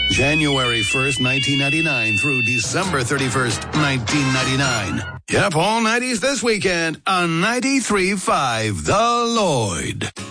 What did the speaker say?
January 1st, 1999 through December 31st, 1999. Yep, all 90s this weekend on 93.5 The Lloyd.